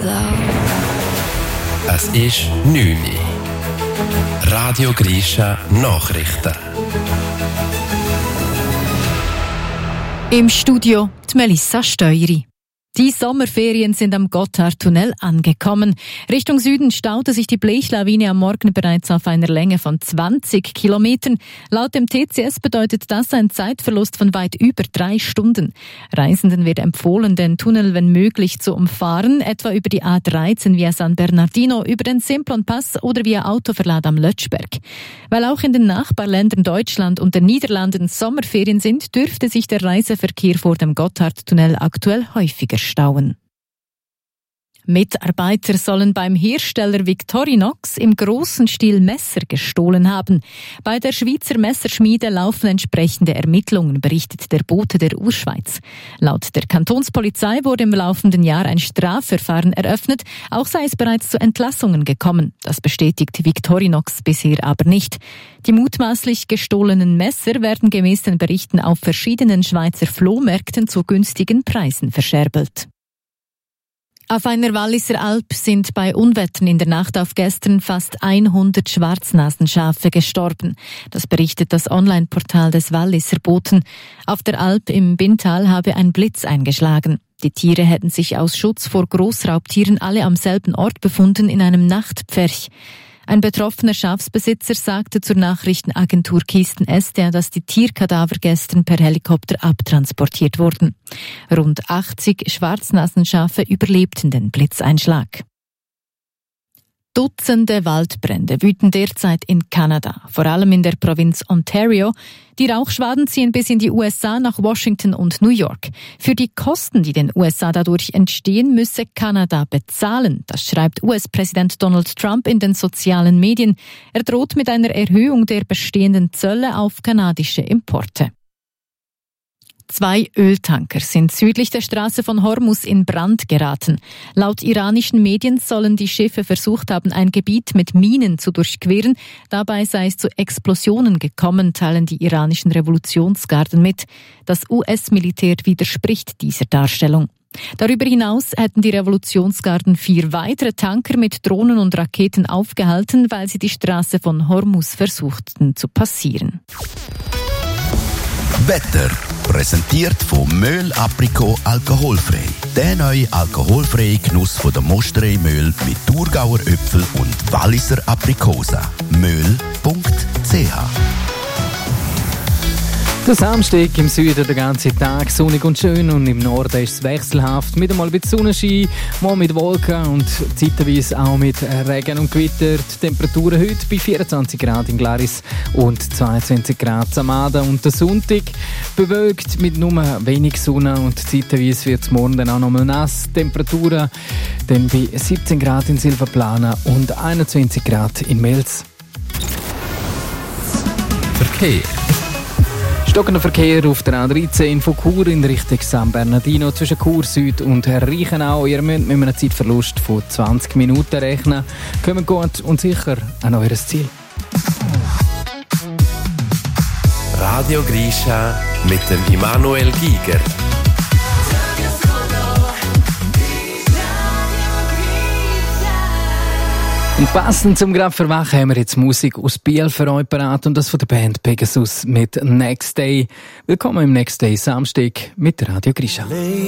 Es ist 9 Uhr. Radio Grisha Nachrichten. Im Studio die Melissa Steueri. Die Sommerferien sind am Gotthardtunnel angekommen. Richtung Süden staute sich die Blechlawine am Morgen bereits auf einer Länge von 20 Kilometern. Laut dem TCS bedeutet das einen Zeitverlust von weit über 3 Stunden. Reisenden wird empfohlen, den Tunnel wenn möglich zu umfahren, etwa über die A13 via San Bernardino, über den Simplon-Pass oder via Autoverlad am Lötschberg. Weil auch in den Nachbarländern Deutschland und den Niederlanden Sommerferien sind, dürfte sich der Reiseverkehr vor dem Gotthardtunnel aktuell häufiger stauen. Mitarbeiter sollen beim Hersteller Victorinox im grossen Stil Messer gestohlen haben. Bei der Schweizer Messerschmiede laufen entsprechende Ermittlungen, berichtet der Bote der Urschweiz. Laut der Kantonspolizei wurde im laufenden Jahr ein Strafverfahren eröffnet, auch sei es bereits zu Entlassungen gekommen. Das bestätigt Victorinox bisher aber nicht. Die mutmaßlich gestohlenen Messer werden gemäß den Berichten auf verschiedenen Schweizer Flohmärkten zu günstigen Preisen verscherbelt. Auf einer Walliser Alp sind bei Unwettern in der Nacht auf gestern fast 100 Schwarznasenschafe gestorben. Das berichtet das Online-Portal des Walliser Boten. Auf der Alp im Bintal habe ein Blitz eingeschlagen. Die Tiere hätten sich aus Schutz vor Großraubtieren alle am selben Ort befunden, in einem Nachtpferch. Ein betroffener Schafsbesitzer sagte zur Nachrichtenagentur Kisten SDA, dass die Tierkadaver gestern per Helikopter abtransportiert wurden. Rund 80 Schwarznasenschafe überlebten den Blitzeinschlag. Dutzende Waldbrände wüten derzeit in Kanada, vor allem in der Provinz Ontario. Die Rauchschwaden ziehen bis in die USA nach Washington und New York. Für die Kosten, die den USA dadurch entstehen, müsse Kanada bezahlen. Das schreibt US-Präsident Donald Trump in den sozialen Medien. Er droht mit einer Erhöhung der bestehenden Zölle auf kanadische Importe. 2 Öltanker sind südlich der Straße von Hormuz in Brand geraten. Laut iranischen Medien sollen die Schiffe versucht haben, ein Gebiet mit Minen zu durchqueren. Dabei sei es zu Explosionen gekommen, teilen die iranischen Revolutionsgarden mit. Das US-Militär widerspricht dieser Darstellung. Darüber hinaus hätten die Revolutionsgarden 4 weitere Tanker mit Drohnen und Raketen aufgehalten, weil sie die Straße von Hormuz versuchten zu passieren. Wetter präsentiert von Möhl Aprikot alkoholfrei. Der neue alkoholfreie Genuss von der Mosterei Möhl mit Thurgauer Äpfel und Walliser Aprikosen. Möhl.ch. Der Samstag im Süden der ganze Tag sonnig und schön und im Norden ist es wechselhaft. Mit einmal ein bisschen Sonnenschein, mal mit Wolken und zeitweise auch mit Regen und Gewitter. Die Temperaturen heute bei 24 Grad in Glaris und 22 Grad am Ada. Und der Sonntag bewölkt mit nur wenig Sonne und zeitweise wird es morgen dann auch nochmal nass. Temperaturen dann bei 17 Grad in Silvaplana und 21 Grad in Mels. Verkehr. Stockender Verkehr auf der A13 von Chur in Richtung San Bernardino zwischen Chur Süd und Reichenau. Ihr müsst mit einem Zeitverlust von 20 Minuten rechnen. Kommt gut und sicher an eures Ziel. Radio Grisha mit dem Immanuel Giger. Und passend zum gerade Verwachen haben wir jetzt Musik aus Biel für euch parat und das von der Band Pegasus mit Next Day. Willkommen im Next Day Samstag mit Radio Grisha.